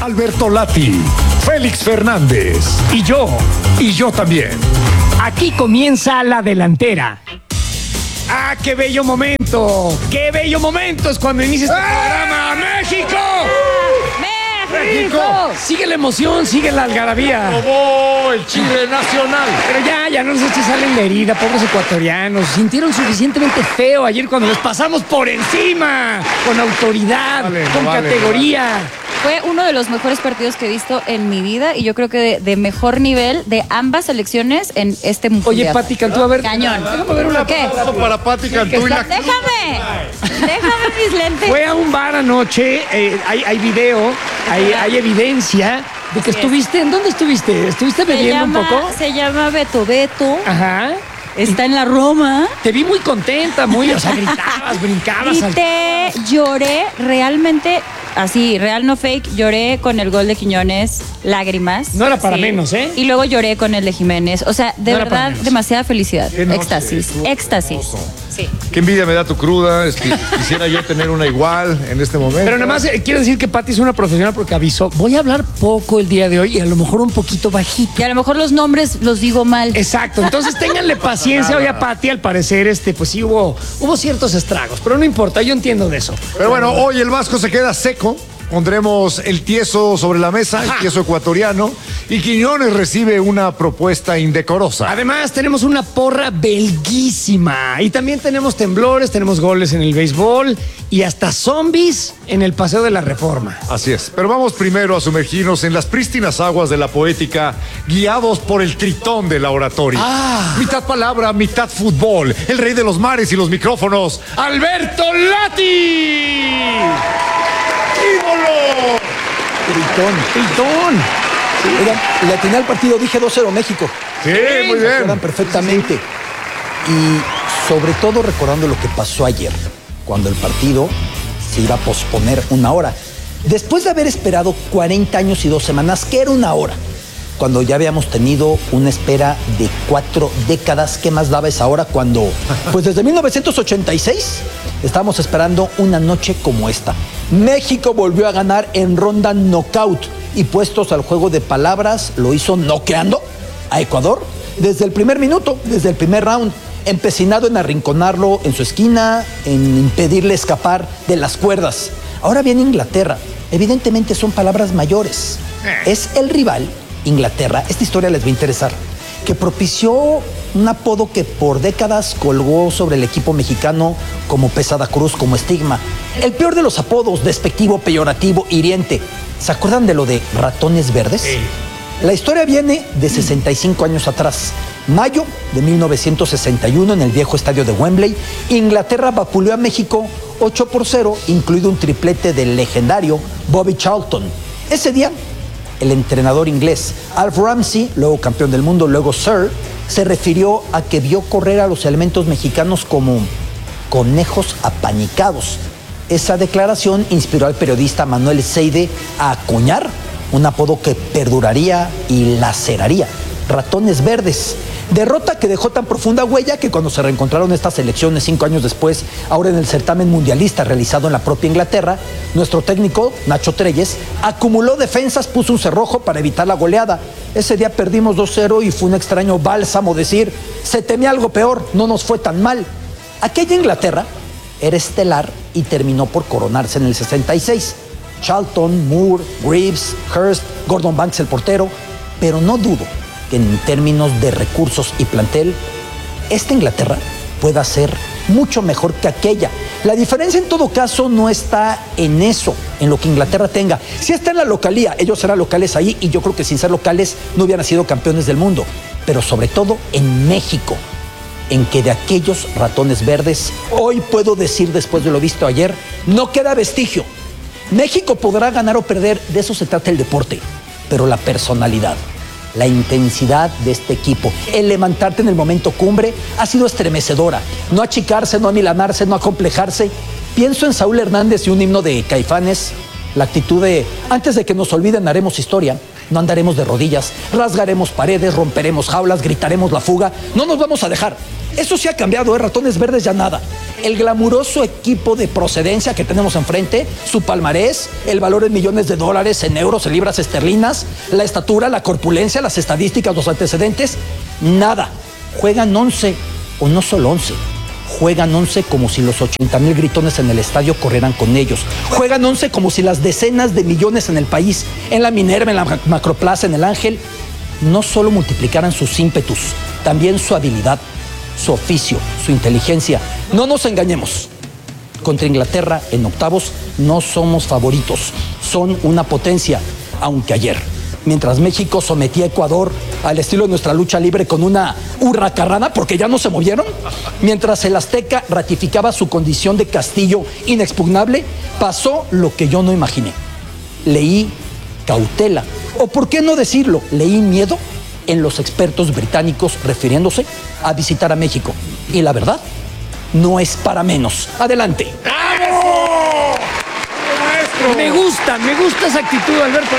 Alberto Lati, Félix Fernández y yo también. Aquí comienza la delantera. ¡Ah, qué bello momento! ¡Qué bello momento es cuando inicia este programa! ¡México! ¡México! Sigue la emoción, sigue la algarabía. ¡Oh, el Chile nacional! Pero ya no se salen la herida, pobres ecuatorianos. Sintieron suficientemente feo ayer cuando les pasamos por encima. Con autoridad, con categoría. Fue uno de los mejores partidos que he visto en mi vida y yo creo que de mejor nivel de ambas selecciones en este mundial. Oye, Pati Cantú, a ver. Cañón. Déjame ver una. ¿Qué? Para Pati Cantú y la... Déjame mis lentes. Fue a un bar anoche, hay video, hay evidencia de que estuviste. ¿En dónde estuviste? ¿Estuviste bebiendo un poco? Se llama Beto Beto. Ajá. Está en la Roma. Te vi muy contenta, o sea, gritabas, brincabas. Grité, lloré, realmente, así, real no fake, lloré con el gol de Quiñones, lágrimas. No era para menos, ¿eh? Y luego lloré con el de Jiménez. O sea, de verdad, demasiada felicidad. Éxtasis. Sí. Qué envidia me da tu cruda. Quisiera yo tener una igual en este momento. Pero nada más quiero decir que Pati es una profesional porque avisó. Voy a hablar poco el día de hoy y a lo mejor un poquito bajito. Y a lo mejor los nombres los digo mal. Exacto. Entonces ténganle paciencia. Hoy a Pati, al parecer, pues sí hubo ciertos estragos, pero no importa, yo entiendo de eso. Pero bueno, hoy el Vasco se queda seco. Pondremos el tieso sobre la mesa, el tieso ecuatoriano, y Quiñones recibe una propuesta indecorosa. Además, tenemos una porra belguísima. Y también tenemos temblores, tenemos goles en el béisbol y hasta zombies en el Paseo de la Reforma. Así es. Pero vamos primero a sumergirnos en las prístinas aguas de la poética, guiados por el tritón de la oratoria. Mitad palabra, mitad fútbol. El rey de los mares y los micrófonos, Alberto Lati. ¡Ídolo! Tritón. Sí, oigan, le atiné al partido, dije 2-0 México. Sí, muy Se bien. acuerdan perfectamente. Y sobre todo recordando lo que pasó ayer, cuando el partido se iba a posponer una hora. Después de haber esperado 40 años y 2 semanas, que era una hora, cuando ya habíamos tenido una espera de 4 décadas, ¿qué más daba esa hora cuando, pues desde 1986, estábamos esperando una noche como esta? México volvió a ganar en ronda knockout y puestos al juego de palabras, lo hizo noqueando a Ecuador desde el primer minuto, desde el primer round, empecinado en arrinconarlo en su esquina, en impedirle escapar de las cuerdas. Ahora viene Inglaterra, evidentemente son palabras mayores. Es el rival, Inglaterra, esta historia les va a interesar, que propició un apodo que por décadas colgó sobre el equipo mexicano como pesada cruz, como estigma. El peor de los apodos, despectivo, peyorativo, hiriente. ¿Se acuerdan de lo de ratones verdes? Sí. La historia viene de 65 años atrás. Mayo de 1961 en el viejo estadio de Wembley, Inglaterra vapuleó a México 8-0, incluido un triplete del legendario Bobby Charlton. Ese día, el entrenador inglés Alf Ramsey, luego campeón del mundo, luego Sir, se refirió a que vio correr a los elementos mexicanos como conejos apanicados. Esa declaración inspiró al periodista Manuel Seide a acuñar un apodo que perduraría y laceraría: ratones verdes. Derrota que dejó tan profunda huella que cuando se reencontraron estas elecciones 5 años después, ahora en el certamen mundialista realizado en la propia Inglaterra, nuestro técnico, Nacho Treyes, acumuló defensas, puso un cerrojo para evitar la goleada. Ese día perdimos 2-0 y fue un extraño bálsamo decir: se temía algo peor, no nos fue tan mal. Aquella Inglaterra era estelar y terminó por coronarse en el 66. Charlton, Moore, Greaves, Hurst, Gordon Banks el portero, pero no dudo que en términos de recursos y plantel, esta Inglaterra pueda ser mucho mejor que aquella. La diferencia en todo caso no está en eso, en lo que Inglaterra tenga. Si está en la localía, ellos serán locales ahí y yo creo que sin ser locales no hubieran sido campeones del mundo. Pero sobre todo en México, en que de aquellos ratones verdes, hoy puedo decir después de lo visto ayer, no queda vestigio. México podrá ganar o perder, de eso se trata el deporte, pero la personalidad, la intensidad de este equipo, el levantarte en el momento cumbre, ha sido estremecedora. No achicarse, no amilanarse, no acomplejarse. Pienso en Saúl Hernández y un himno de Caifanes, la actitud de: antes de que nos olviden haremos historia. No andaremos de rodillas, rasgaremos paredes, romperemos jaulas, gritaremos la fuga. No nos vamos a dejar. Eso sí ha cambiado, Ratones Verdes ya nada. El glamuroso equipo de procedencia que tenemos enfrente, su palmarés, el valor en millones de dólares, en euros, en libras esterlinas, la estatura, la corpulencia, las estadísticas, los antecedentes, nada. Juegan 11, o no solo 11. Juegan 11 como si los 80,000 gritones en el estadio corrieran con ellos. Juegan 11 como si las decenas de millones en el país, en la Minerva, en la Macroplaza, en el Ángel, no solo multiplicaran sus ímpetus, también su habilidad, su oficio, su inteligencia. No nos engañemos. Contra Inglaterra en octavos no somos favoritos. Son una potencia, aunque ayer, mientras México sometía a Ecuador al estilo de nuestra lucha libre con una hurracarrana porque ya no se movieron, mientras el Azteca ratificaba su condición de castillo inexpugnable, pasó lo que yo no imaginé. Leí cautela, o por qué no decirlo, leí miedo en los expertos británicos refiriéndose a visitar a México. Y la verdad, no es para menos. Adelante. Me gusta esa actitud, Alberto.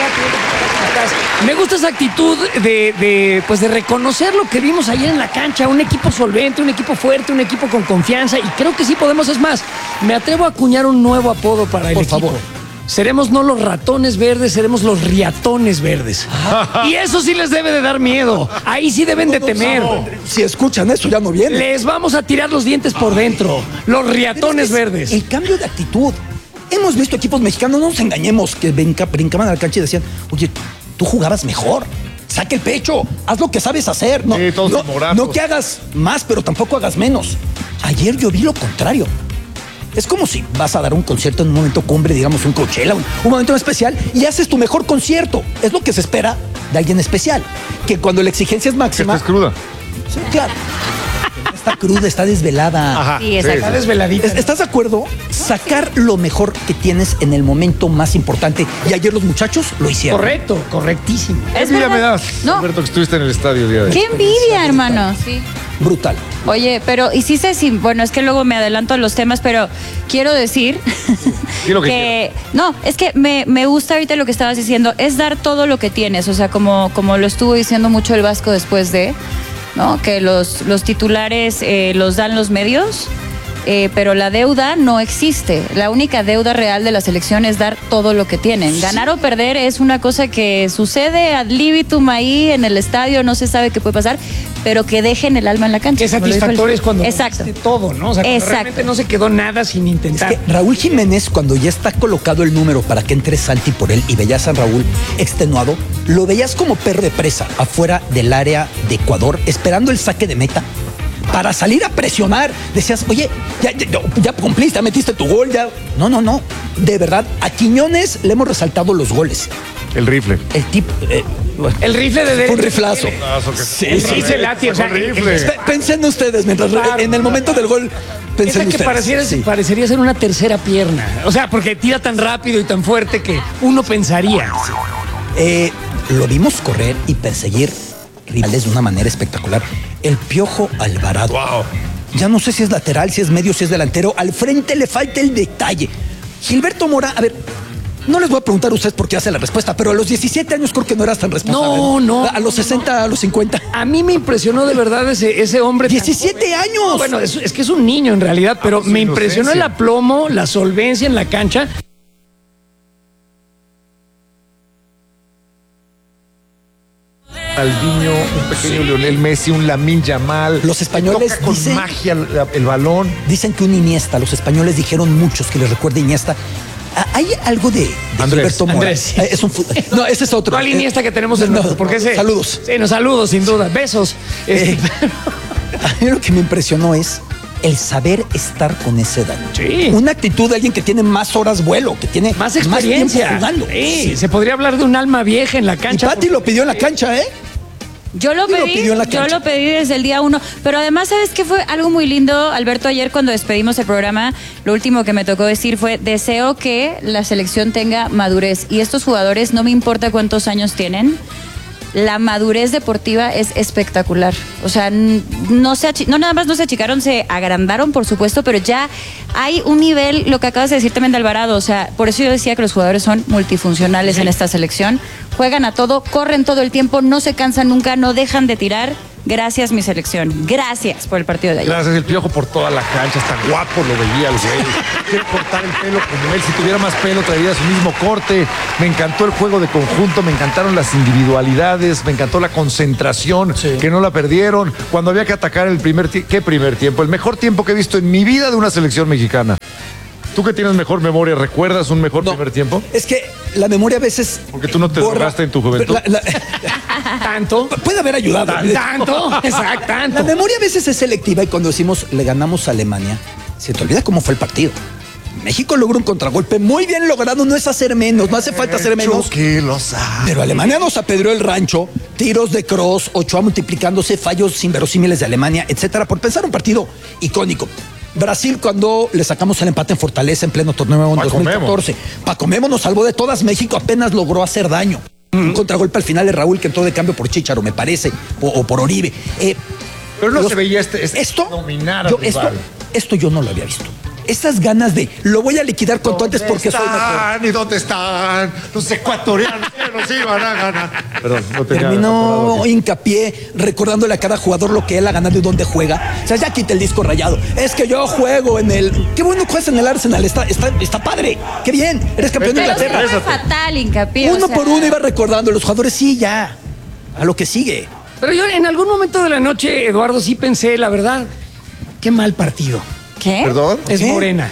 Me gusta esa actitud de reconocer lo que vimos ayer en la cancha. Un equipo solvente, un equipo fuerte, un equipo con confianza. Y creo que sí podemos. Es más, me atrevo a acuñar un nuevo apodo para el equipo. Por favor. Seremos no los ratones verdes, seremos los riatones verdes. Y eso sí les debe de dar miedo. Ahí sí deben de temer. Si escuchan eso, ya no viene. Les vamos a tirar los dientes por dentro. Los riatones verdes. El cambio de actitud. Hemos visto equipos mexicanos, no nos engañemos, que brincaban a la cancha y decían, oye, tú jugabas mejor. Saca el pecho, haz lo que sabes hacer. No, sí, todos no que hagas más, pero tampoco hagas menos. Ayer yo vi lo contrario. Es como si vas a dar un concierto en un momento cumbre, digamos un Coachella, un momento especial, y haces tu mejor concierto. Es lo que se espera de alguien especial. Que cuando la exigencia es máxima... Que estés cruda. Sí, claro. Está cruda, está desvelada. Ajá, sí, exacto. Está desveladita. ¿Estás de acuerdo? Sacar lo mejor que tienes en el momento más importante. Y ayer los muchachos lo hicieron. Correcto, correctísimo. ¿Qué envidia me das, Alberto, que estuviste en el estadio el día de hoy? ¡Qué envidia, hermano! Sí. Brutal. Oye, pero, y sí sé si, bueno, es que luego me adelanto a los temas, pero quiero decir que no, es que me gusta ahorita lo que estabas diciendo, es dar todo lo que tienes, o sea, como lo estuvo diciendo mucho el Vasco después de, ¿no? Que los titulares los dan los medios, pero la deuda no existe. La única deuda real de la selección es dar todo lo que tienen. Ganar o perder es una cosa que sucede ad libitum ahí en el estadio, no se sabe qué puede pasar, pero que dejen el alma en la cancha. Qué satisfactorio es cuando exacto. todo, ¿no? O sea, cuando realmente no se quedó nada sin intentar. Es que Raúl Jiménez, cuando ya está colocado el número para que entre Santi por él y veías a Raúl extenuado, lo veías como perro de presa afuera del área de Ecuador, esperando el saque de meta para salir a presionar. Decías, oye, ya cumpliste, ya metiste tu gol, ya. No. De verdad, a Quiñones le hemos resaltado los goles. El rifle. El tipo... el rifle de Fue un riflazo. Sí, se late. O sea, Pensé en ustedes, mientras en el momento del gol pensé en ustedes. Parecería ser una tercera pierna. O sea, porque tira tan rápido y tan fuerte que uno pensaría. Lo vimos correr y perseguir rivales de una manera espectacular. El Piojo Alvarado. Wow. Ya no sé si es lateral, si es medio, si es delantero. Al frente le falta el detalle. Gilberto Mora, a ver, no les voy a preguntar a ustedes por qué hace la respuesta, pero a los 17 años creo que no eras tan responsable. No. A los 60, a los 50. A mí me impresionó de verdad ese hombre. 17 años. No, bueno, es que es un niño en realidad, pero me impresionó el aplomo, la solvencia en la cancha. Ronaldinho, un pequeño Lionel Messi, un Lamine Yamal. Los españoles toca con magia el balón. Dicen que un Iniesta, los españoles dijeron muchos que les recuerda Iniesta. ¿Hay algo de Gilberto Mora? Andrés. Es un no, ese es otro. ¿Cuál Iniesta que tenemos en nuestro? ¿Por qué sé? Saludos. Sí, saludos, sin duda. Besos. A mí lo que me impresionó es el saber estar con esa edad. Sí. Una actitud de alguien que tiene más horas vuelo, que tiene más experiencia. Más tiempo jugando. Sí. Se podría hablar de un alma vieja en la cancha. Y Pati lo pidió en la cancha, ¿eh? Yo lo pedí desde el día 1, pero además, ¿sabes qué fue algo muy lindo, Alberto? Ayer cuando despedimos el programa, lo último que me tocó decir fue, deseo que la selección tenga madurez, y estos jugadores, no me importa cuántos años tienen, la madurez deportiva es espectacular. O sea, no nada más no se achicaron, se agrandaron, por supuesto, pero ya hay un nivel, lo que acabas de decir también de Alvarado, o sea, por eso yo decía que los jugadores son multifuncionales en esta selección, juegan a todo, corren todo el tiempo, no se cansan nunca, no dejan de tirar. Gracias, mi selección. Gracias por el partido de ayer. Gracias, el Piojo, por toda la cancha. Está guapo, lo veía el güey. Quiere cortar el pelo como él. Si tuviera más pelo, traería su mismo corte. Me encantó el juego de conjunto, me encantaron las individualidades, me encantó la concentración, que no la perdieron. Cuando había que atacar el primer tiempo. ¿Qué primer tiempo? El mejor tiempo que he visto en mi vida de una selección mexicana. Tú que tienes mejor memoria, ¿recuerdas un mejor primer tiempo? Es que la memoria a veces... Porque tú no te drogaste en tu juventud. ¿Tanto? Puede haber ayudado. ¿Tanto? Exacto, tanto. La memoria a veces es selectiva y cuando decimos le ganamos a Alemania, se te olvida cómo fue el partido. México logró un contragolpe muy bien logrado, no es hacer menos, no hace falta hacer menos. Que lo sabe. Pero Alemania nos apedreó el rancho, tiros de cross, Ochoa multiplicándose, fallos inverosímiles de Alemania, etcétera, por pensar un partido icónico. Brasil, cuando le sacamos el empate en Fortaleza en pleno torneo en 2014. Paco Memo nos salvó de todas. México apenas logró hacer daño. Un contragolpe al final de Raúl que entró de cambio por Chícharo, me parece, o por Oribe. Pero no se veía esto yo no lo había visto. Esas ganas de lo voy a liquidar cuanto antes porque soy mejor. ¿Y dónde están los ecuatorianos que nos iban a ganar? Perdón, no tenía terminó hincapié recordándole a cada jugador lo que él ha ganado y dónde juega. O sea, ya quita el disco rayado. Es que yo juego en el... Qué bueno juegas en el Arsenal, está padre. Qué bien, eres campeón de Inglaterra. Pero fatal hincapié. Uno por uno iba recordando. Los jugadores sí, ya. A lo que sigue. Pero yo en algún momento de la noche, Eduardo, sí pensé, la verdad, qué mal partido. ¿Qué? ¿Perdón? Es ¿Qué? Morena.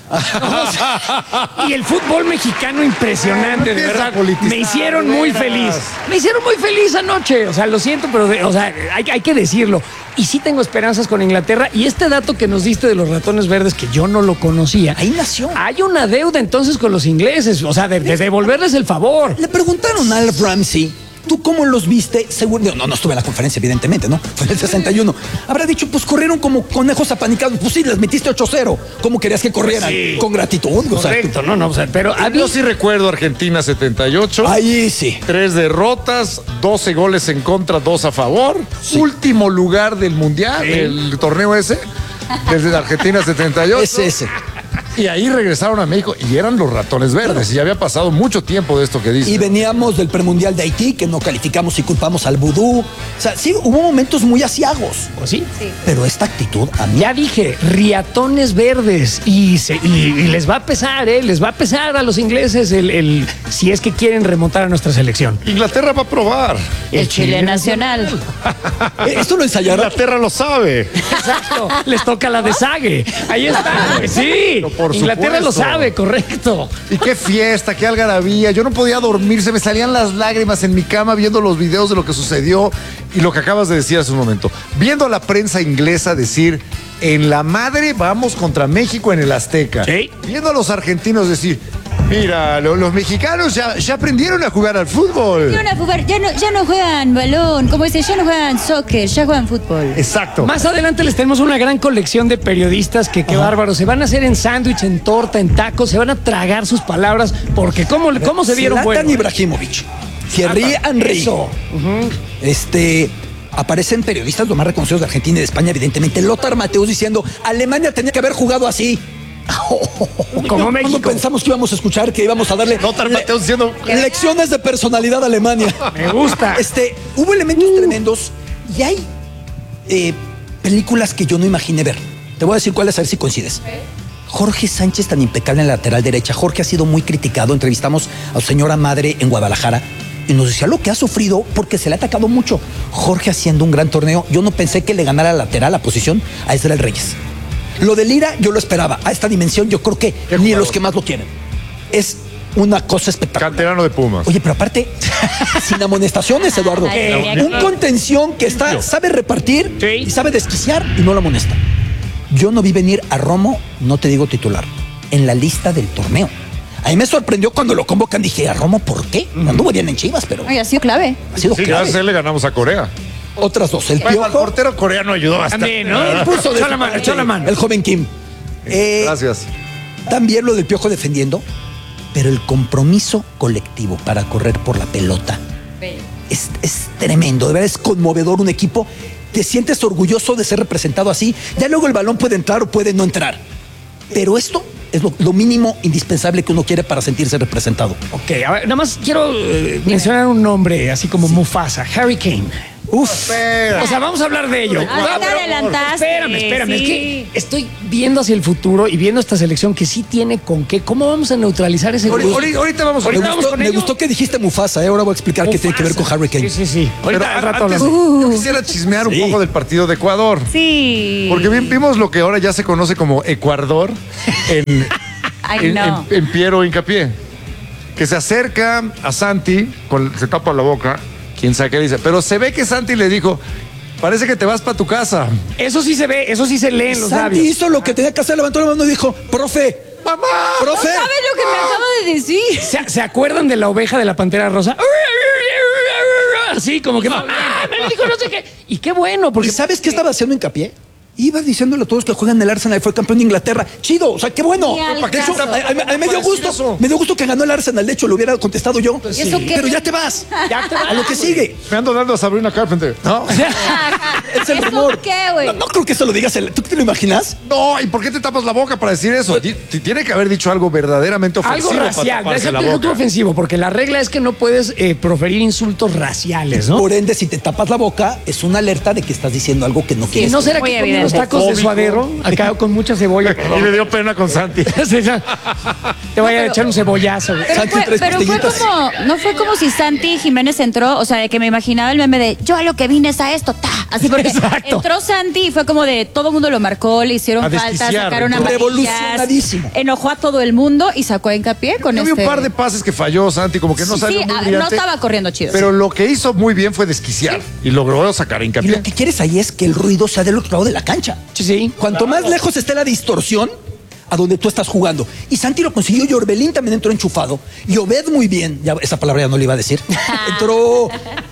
Y el fútbol mexicano impresionante, de verdad. Me hicieron muy feliz. Me hicieron muy feliz anoche. O sea, lo siento, pero hay que decirlo. Y sí tengo esperanzas con Inglaterra. Y este dato que nos diste de los ratones verdes, que yo no lo conocía. Ahí nació. Hay una deuda entonces con los ingleses. O sea, de devolverles el favor. Le preguntaron a Alf Ramsey, ¿tú cómo los viste? Seguro, no estuve en la conferencia, evidentemente, ¿no? Fue en el 61. Habrá dicho, pues corrieron como conejos apanicados. Pues sí, les metiste 8-0. ¿Cómo querías que corrieran? Sí. Con gratitud. Correcto, o sea, pero yo sí recuerdo Argentina 78. Ahí sí. 3 derrotas, 12 goles en contra, 2 a favor. Sí. Último lugar del Mundial, el torneo ese, desde Argentina 78. Es ese. Y ahí regresaron a México y eran los ratones verdes. Y ya había pasado mucho tiempo de esto que dice. Y veníamos del premundial de Haití, que no calificamos y culpamos al vudú. O sea, sí, hubo momentos muy asiagos. Pues sí. Pero esta actitud a mí... Ya dije, riatones verdes. Y les va a pesar, les va a pesar a los ingleses si es que quieren remontar a nuestra selección. Inglaterra va a probar. El Chile Nacional. Esto lo ensayará. Inglaterra lo sabe. Exacto. Les toca la de Sague. Ahí está. Sí. Por Inglaterra supuesto. lo sabe, correcto. Y qué fiesta, qué algarabía. Yo no podía dormir, se me salían las lágrimas en mi cama viendo los videos de lo que sucedió y lo que acabas de decir hace un momento. Viendo a la prensa inglesa decir, en la madre vamos contra México en el Azteca. Sí. Viendo a los argentinos decir, mira, los mexicanos ya aprendieron a jugar al fútbol. Ya no juegan balón, como dice, ya no juegan soccer, ya juegan fútbol. Exacto. Más adelante les tenemos una gran colección de periodistas que qué bárbaros. Se van a hacer en sándwich, en torta, en tacos, se van a tragar sus palabras, porque ¿cómo se vieron Zlatan buenos? Ibrahimovic, Thierry Henry. Eso. Aparecen periodistas lo más reconocidos de Argentina y de España, evidentemente. Lothar Matthäus diciendo, Alemania tenía que haber jugado así. Como México. ¿Cuándo pensamos que íbamos a escuchar, que íbamos a darle Lothar Matthäus diciendo, lecciones de personalidad a Alemania? Me gusta. Hubo elementos tremendos y hay películas que yo no imaginé ver. Te voy a decir cuáles, a ver si coincides. Jorge Sánchez, tan impecable en la lateral derecha. Jorge ha sido muy criticado. Entrevistamos a su señora madre en Guadalajara y nos decía lo que ha sufrido porque se le ha atacado mucho. Jorge haciendo un gran torneo. Yo no pensé que le ganara lateral la posición a Israel Reyes. Lo de Lira yo lo esperaba. A esta dimensión yo creo que ni los que más lo tienen. Es una cosa espectacular. canterano de Pumas. Oye, pero aparte, sin amonestaciones, Eduardo. Un contención que sabe repartir y sabe desquiciar y no lo amonesta. Yo no vi venir a Romo, no te digo titular, en la lista del torneo. A mí me sorprendió cuando lo convocan. Dije, ¿a Romo por qué? Anduvo bien en Chivas, pero Oye, ha sido clave. ha sido clave. Gracias a él le ganamos a Corea. Otras dos. El Bueno, al Piojo, portero coreano ayudó bastante. También, ¿no? él puso de Echó su la mano, parte. echó la mano. El joven Kim. Gracias. También lo del Piojo defendiendo, pero el compromiso colectivo para correr por la pelota. es tremendo, de verdad es conmovedor un equipo. Te sientes orgulloso de ser representado así. Ya luego el balón puede entrar o puede no entrar. Pero esto es lo mínimo indispensable que uno quiere para sentirse representado. Ok, a ver, nada más quiero mencionar un nombre, así como Mufasa, Harry Kane. Uf. O sea, vamos a hablar de ello. Ah, te adelantaste. Espérame. Sí. Es que estoy viendo hacia el futuro y viendo esta selección que sí tiene con qué. ¿Cómo vamos a neutralizar ese grupo? Ahorita vamos Me gustó que dijiste Mufasa, ahora voy a explicar qué tiene que ver con Harry Kane. Sí. Ahorita al rato antes, hablamos. yo quisiera chismear un poco del partido de Ecuador. Sí. Porque vimos lo que ahora ya se conoce como Ecuador en Piero Hincapié, que se acerca a Santi, se tapa la boca, quién sabe qué dice, pero se ve que Santi le dijo, parece que te vas para tu casa. Eso sí se ve, eso sí se lee en los Santi labios. hizo lo que tenía que hacer, levantó la mano y dijo, profe, ¡Mamá! profe. ¿Sabes lo que me acaba de decir? ¿Se acuerdan de la oveja de la Pantera Rosa? Así como que me dijo no sé qué. Y qué bueno, porque ¿Y sabes qué estaba haciendo Hincapié? Iba diciéndole a todos que juegan en el Arsenal, fue campeón de Inglaterra. Chido, o sea, qué bueno. Ni al De hecho, caso. a mí me dio gusto. Me dio gusto que ganó el Arsenal. De hecho, lo hubiera contestado yo. ¿Y eso qué? Pero ya te vas. Ya te vas. A lo que sigue. Me ando dando a Sabrina Carpenter. No, Es el ¿Eso rumor. qué, güey? No creo que eso lo digas. ¿Tú te lo imaginas? no, ¿y por qué te tapas la boca para decir eso? Tiene que haber dicho algo verdaderamente ofensivo. algo racial, para taparse la boca. ofensivo, porque la regla es que no puedes proferir insultos raciales, ¿no? Por ende, si te tapas la boca, es una alerta de que estás diciendo algo que no ¿Y quieres. no será Muy que comí unos evidente. tacos de suadero acá con mucha cebolla? Y le dio pena con Santi. Sí, ya. Te voy a echar un cebollazo. güey. Santi, tres Pero fue costillitas. como, no fue como si Santi Jiménez entró, o sea, de que me imaginaba el meme de yo a lo que vine es a esto, ta. Así porque Exacto. entró Santi y fue como de todo el mundo lo marcó, le hicieron A falta, desquiciar, sacaron ¿no? amarillas, Revolucionadísimo. enojó a todo el mundo y sacó a Hincapié con Había este. un par de pases que falló Santi, como que no salió muy no brillante. estaba corriendo chido. Pero lo que hizo muy bien fue desquiciar y logró sacar a Y Hincapié. lo que quieres ahí es que el ruido sea del otro lado de la cancha. Sí. Cuanto más lejos esté la distorsión, a donde tú estás jugando. Y Santi lo consiguió, y Orbelín también entró enchufado. Y Obed muy bien, ya esa palabra ya no le iba a decir. Entró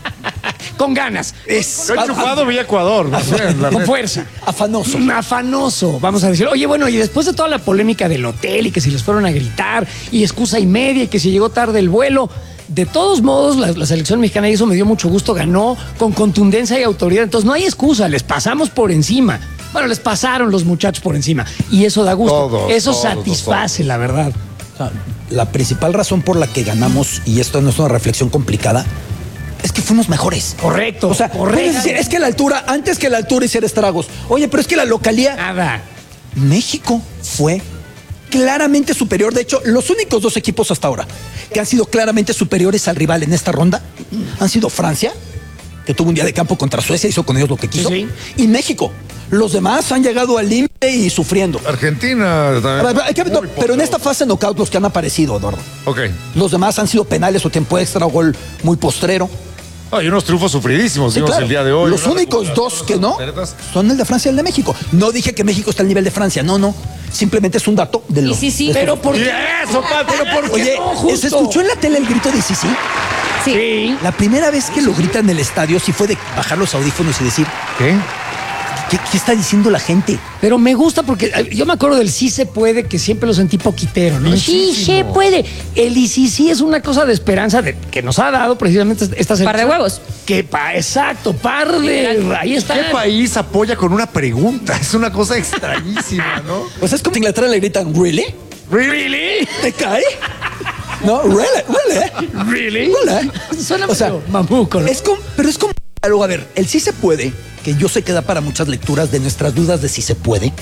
Con ganas. Lo enchufado vía Ecuador. No sé, la Con neta. fuerza. afanoso. Afanoso, vamos a decir. Oye, bueno, y después de toda la polémica del hotel y que si les fueron a gritar y excusa y media y que si llegó tarde el vuelo, de todos modos, la selección mexicana, y eso me dio mucho gusto, ganó con contundencia y autoridad. Entonces no hay excusa, les pasamos por encima. Bueno, les pasaron los muchachos por encima. Y eso da gusto. Eso satisface, la verdad. O sea, la principal razón por la que ganamos, y esto no es una reflexión complicada, es que fuimos mejores. Correcto. O sea, puedes decir, es que la altura, antes que la altura hiciera estragos. Oye, pero es que la localía. Nada. México fue claramente superior. De hecho, los únicos dos equipos hasta ahora que han sido claramente superiores al rival en esta ronda han sido Francia, que tuvo un día de campo contra Suecia, hizo con ellos lo que quiso, Sí. y México. Los demás han llegado al límite y sufriendo. Argentina también. Pero en esta fase knockout los que han aparecido, Eduardo. Ok. Los demás han sido penales o tiempo extra o gol muy postrero. Hay unos triunfos sufridísimos, Sí, vimos claro. el día de hoy. Los Una únicos recuperación, dos que no volteretas. son el de Francia y el de México. No dije que México está al nivel de Francia, no. Simplemente es un dato de lo. Sí. de Pero estos- ¿por Y qué? eso, pa, pero ¿por qué? Oye, no, justo? ¿se escuchó en la tele el grito de Sisi? Sí. Sí. La primera vez que lo grita en el estadio sí fue de bajar los audífonos y decir, ¿Qué? ¿qué está diciendo la gente? Pero me gusta porque yo me acuerdo del sí se puede, que siempre lo sentí poquitero, ¿no? Sí se puede. El y sí es una cosa de esperanza que nos ha dado precisamente esta selección. Par de huevos. Exacto, par de. Ahí está. ¿Qué país apoya con una pregunta? Es una cosa extrañísima, ¿no? O sea, es como en Inglaterra le gritan, ¿really? ¿Really? ¿Te cae? No, ¿really? ¿Really? ¿Really? Suena O sea, medio mamuco, ¿no? pero es como algo, a ver, el sí se puede, que yo sé que da para muchas lecturas de nuestras dudas de si se puede,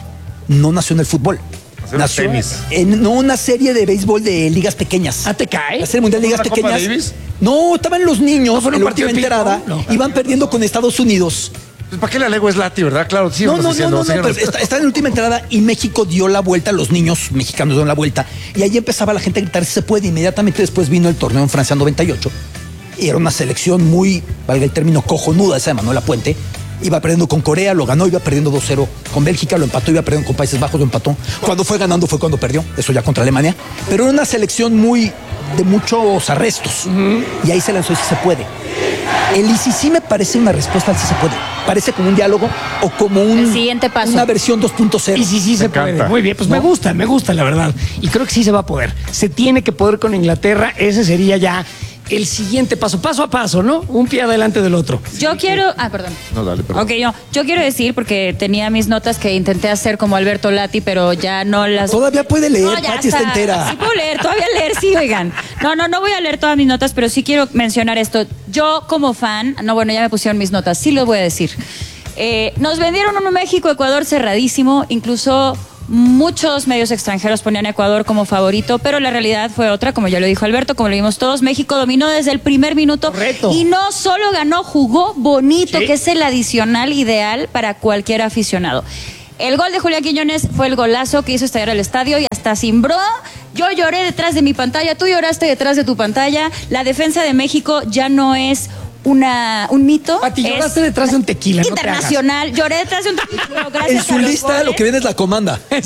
no nació en el fútbol. Nació en tenis. en una serie de béisbol de ligas pequeñas. ¿Ah, te cae? La serie mundial de ligas ¿La Copa pequeñas. Davis? No, estaban los niños ¿No fue en un la partido última de entrada, ping-pong? No. iban perdiendo con Estados Unidos. Pues, ¿para qué la lengua es lati, verdad? Claro, sí, No, vamos diciendo, síganos. pues está en la última entrada y México dio la vuelta, los niños mexicanos dieron la vuelta y ahí empezaba la gente a gritar si se puede. Inmediatamente después vino el torneo en Francia 98 y era una selección muy, valga el término, cojonuda esa de Manuela Puente. Iba perdiendo con Corea, lo ganó, iba perdiendo 2-0 con Bélgica, lo empató, iba perdiendo con Países Bajos, lo empató. Cuando fue ganando fue cuando perdió, eso ya contra Alemania. Pero era una selección muy de muchos arrestos y ahí se lanzó y si se puede. El y sí me parece una respuesta al si se puede. Parece como un diálogo o como El siguiente paso. una versión 2.0. Y sí se puede. encanta. Muy bien, pues me gusta la verdad. Y creo que sí se va a poder. Se tiene que poder con Inglaterra. Ese sería ya el siguiente paso a paso, ¿no? Un pie adelante del otro. Yo quiero... perdón. No, dale, perdón. Ok, yo quiero decir, porque tenía mis notas que intenté hacer como Alberto Lati, pero ya no las... Todavía puede leer, No, ya Pati está entera. Sí puedo leer, todavía leer, sí, oigan. No voy a leer todas mis notas, pero sí quiero mencionar esto. Yo como fan, ya me pusieron mis notas, sí lo voy a decir. Nos vendieron un México-Ecuador cerradísimo, incluso... Muchos medios extranjeros ponían a Ecuador como favorito, pero la realidad fue otra, como ya lo dijo Alberto, como lo vimos todos. México dominó desde el primer minuto. Correcto. Y no solo ganó, jugó bonito, Sí. que es el adicional ideal para cualquier aficionado. El gol de Julián Quiñones fue el golazo que hizo estallar el estadio y hasta cimbró. Yo lloré detrás de mi pantalla, tú lloraste detrás de tu pantalla. La defensa de México ya no es un mito. Pati, lloraste detrás de un tequila, no te internacional. Lloré detrás de un tequila. pero En gracias su a los lista goles. lo que viene es la comanda. En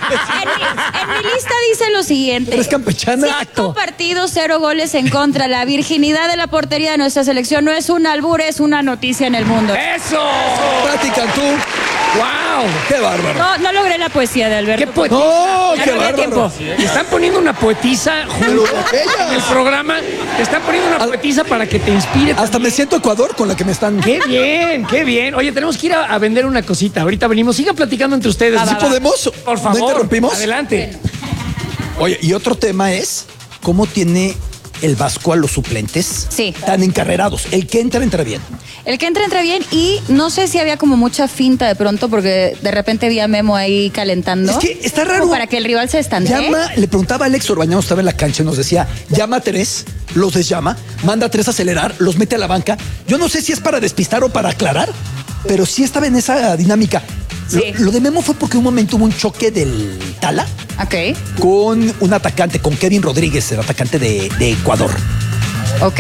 mi lista dice lo siguiente. ¿Eres campechana? 5 partidos, 0 goles en contra. La virginidad de la portería de nuestra selección no es un albur, es una noticia en el mundo. ¡Eso! Pati Cantú, ¡Wow! qué bárbaro. No logré la poesía de Alberto. ¡Qué poetisa! No, Ya qué no había bárbaro. tiempo. Te están poniendo una poetisa junto ella. en el programa. Te están poniendo una poetisa para que te inspire. Hasta me siento Ecuador con la que me están... ¡Qué bien! ¡Qué bien! Oye, tenemos que ir a vender una cosita. Ahorita venimos. Sigan platicando entre ustedes. ¿Sí podemos? Por favor. ¿No interrumpimos? Adelante. Oye, y otro tema es cómo tiene el Vasco a los suplentes Sí. tan encarrerados. El que entra bien. El que entra bien y no sé si había como mucha finta de pronto porque de repente vi a Memo ahí calentando. Es que está raro. Como para que el rival se estandee. Le preguntaba a Alex Orbañano, estaba en la cancha y nos decía, llama a 3, los desllama, manda a 3 a acelerar, los mete a la banca. Yo no sé si es para despistar o para aclarar, pero sí estaba en esa dinámica. Sí. Lo de Memo fue porque un momento hubo un choque del Tala Ok, con un atacante, con Kevin Rodríguez, el atacante de Ecuador. ok.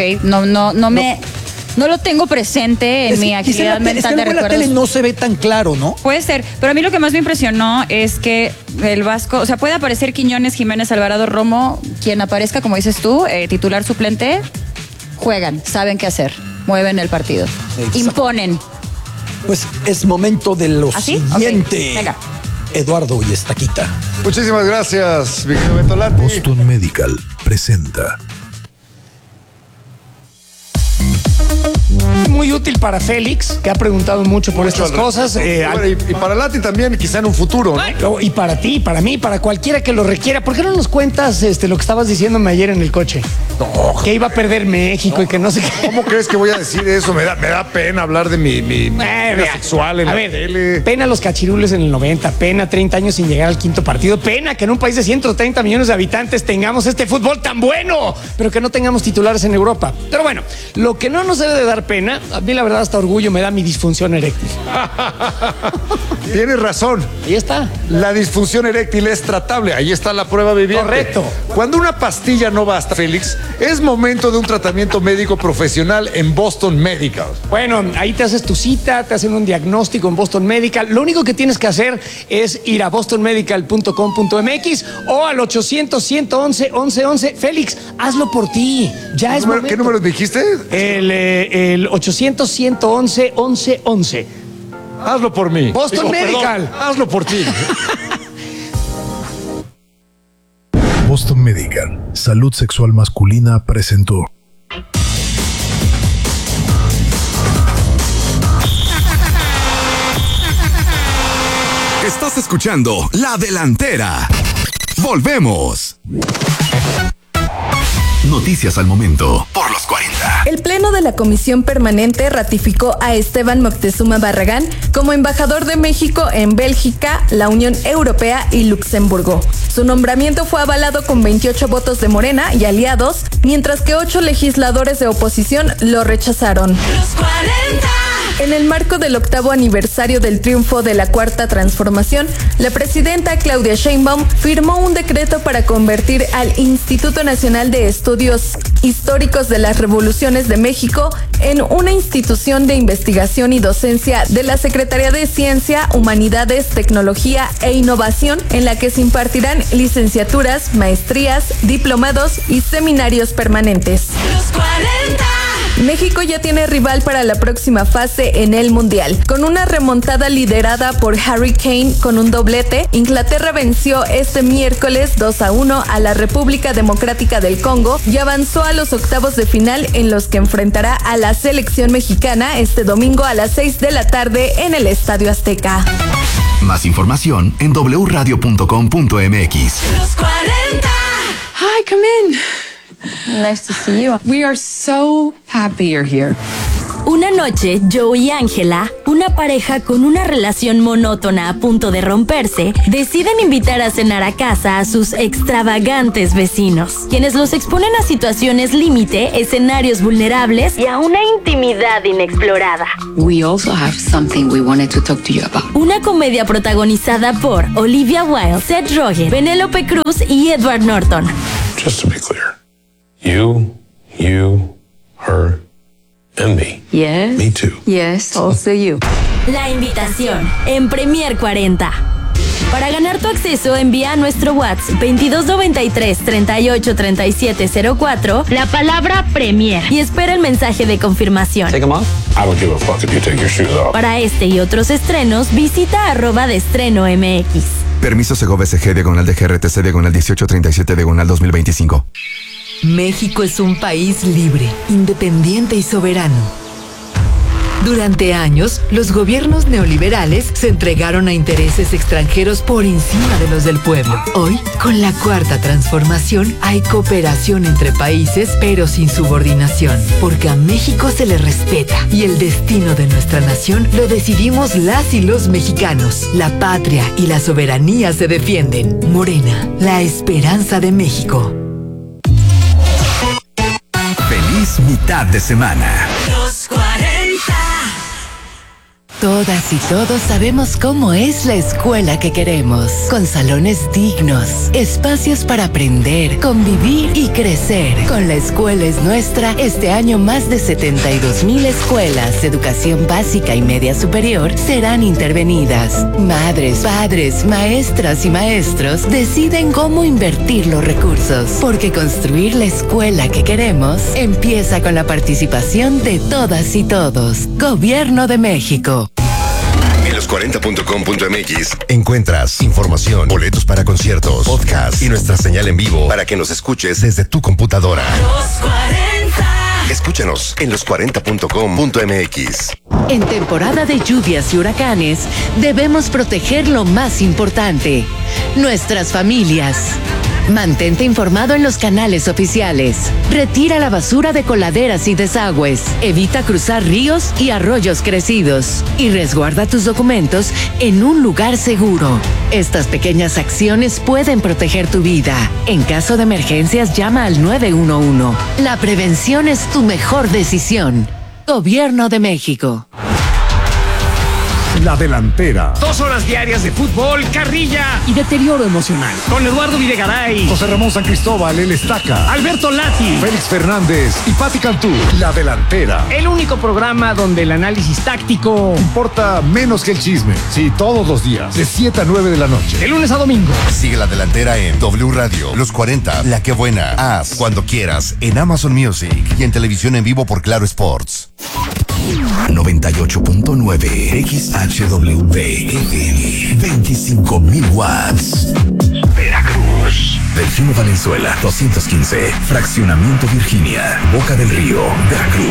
No lo tengo presente en mi actividad mental de en la tele recuerdos. no se ve tan claro, ¿no? Puede ser, pero a mí lo que más me impresionó es que el Vasco, o sea, puede aparecer Quiñones, Jiménez, Alvarado, Romo, quien aparezca, como dices tú, titular suplente, juegan, saben qué hacer, mueven el partido, Exacto. imponen. Pues es momento de lo ¿Ah, sí? siguiente. Ok, venga. Eduardo y Estaquita. Muchísimas gracias, mi querido Beto Lati. Boston Medical presenta Muy útil para Félix, que ha preguntado mucho por estas cosas. Bueno, y para Lati también, quizá en un futuro, ¿no? Y para ti, para mí, para cualquiera que lo requiera. ¿Por qué no nos cuentas lo que estabas diciéndome ayer en el coche? No. Que iba a perder México y que no sé qué. ¿Cómo crees que voy a decir eso? Me da pena hablar de mi vida Mira, sexual en a la ver, tele. pena los cachirules en el 90, pena 30 años sin llegar al quinto partido, pena que en un país de 130 millones de habitantes tengamos este fútbol tan bueno, pero que no tengamos titulares en Europa. Pero bueno, lo que no nos debe de dar pena, a mí la verdad hasta orgullo me da mi disfunción eréctil. Tienes razón. Ahí está. La disfunción eréctil es tratable. Ahí está la prueba viviente. Correcto. Cuando una pastilla no basta, Félix, es momento de un tratamiento médico profesional en Boston Medical. Bueno, ahí te haces tu cita, te hacen un diagnóstico en Boston Medical. Lo único que tienes que hacer es ir a bostonmedical.com.mx o al 800-111-1111. Félix, hazlo por ti. Ya es momento. ¿Qué número dijiste? El 800-111-1111. Hazlo por mí. Boston Medical. Perdón, hazlo por ti. Boston Medical, Salud Sexual Masculina presentó. Estás escuchando La Delantera. Volvemos. Noticias al momento por los 40. El Pleno de la Comisión Permanente ratificó a Esteban Moctezuma Barragán como embajador de México en Bélgica, la Unión Europea y Luxemburgo. Su nombramiento fue avalado con 28 votos de Morena y aliados, mientras que 8 legisladores de oposición lo rechazaron. Los 40. En el marco del 8º aniversario del triunfo de la Cuarta Transformación, la presidenta Claudia Sheinbaum firmó un decreto para convertir al Instituto Nacional de Estudios Históricos de las Revoluciones de México en una institución de investigación y docencia de la Secretaría de Ciencia, Humanidades, Tecnología e Innovación, en la que se impartirán licenciaturas, maestrías, diplomados y seminarios permanentes. Los 40. México ya tiene rival para la próxima fase en el Mundial. Con una remontada liderada por Harry Kane con un doblete, Inglaterra venció este miércoles 2-1 a la República Democrática del Congo y avanzó a los octavos de final, en los que enfrentará a la selección mexicana este domingo a las 6 de la tarde en el Estadio Azteca. Más información en wradio.com.mx. Los 40. Hi, come in. Nice to see you. We are so happy you're here. Una noche, Joe y Ángela, una pareja con una relación monótona a punto de romperse, deciden invitar a cenar a casa a sus extravagantes vecinos, quienes los exponen a situaciones límite, escenarios vulnerables y a una intimidad inexplorada. We also have something we wanted to talk to you about. Una comedia protagonizada por Olivia Wilde, Seth Rogen, Penélope Cruz y Edward Norton. Just to be clear, you, her, and me. Yes. Me too. Yes, also you. La invitación en Premier 40. Para ganar tu acceso, envía a nuestro WhatsApp 2293 38 37 04 la palabra Premier y espera el mensaje de confirmación. Take them off. I don't give a fuck if you take your shoes off. Para este y otros estrenos, visita @deestreno.mx. Permiso Segov SG /DGRTC /1837 /2025. México es un país libre, independiente y soberano. Durante años, los gobiernos neoliberales se entregaron a intereses extranjeros por encima de los del pueblo. Hoy, con la Cuarta Transformación, hay cooperación entre países, pero sin subordinación, porque a México se le respeta y el destino de nuestra nación lo decidimos las y los mexicanos. La patria y la soberanía se defienden. Morena, la esperanza de México. Feliz mitad de semana. Los 40. Todas y todos sabemos cómo es la escuela que queremos, con salones dignos, espacios para aprender, convivir y crecer. Con La Escuela es Nuestra, este año más de 72,000 escuelas de educación básica y media superior serán intervenidas. Madres, padres, maestras y maestros deciden cómo invertir los recursos, porque construir la escuela que queremos empieza con la participación de todas y todos. Gobierno de México. En los40.com.mx encuentras información, boletos para conciertos, podcast y nuestra señal en vivo para que nos escuches desde tu computadora. Los 40. Escúchanos en los40.com.mx. En temporada de lluvias y huracanes, debemos proteger lo más importante, nuestras familias. Mantente informado en los canales oficiales. Retira la basura de coladeras y desagües. Evita cruzar ríos y arroyos crecidos. Y resguarda tus documentos en un lugar seguro. Estas pequeñas acciones pueden proteger tu vida. En caso de emergencias, llama al 911. La prevención es tu mejor decisión. Gobierno de México. La delantera. 2 horas diarias de fútbol, carrilla y deterioro emocional. Con Eduardo Videgaray, José Ramón San Cristóbal, el Estaca, Alberto Lati, Félix Fernández y Pati Cantú. La delantera. el único programa donde el análisis táctico Importa menos que el chisme. Sí, todos los días, de 7 a 9 de la noche. de lunes a domingo. Sigue La Delantera en W Radio, Los 40, La Que Buena, Haz, cuando quieras, en Amazon Music y en televisión en vivo por Claro Sports. 98.9 XHWP FM 25,000 watts. Veracruz. Delfino Valenzuela 215. Fraccionamiento Virginia. Boca del Río, Veracruz.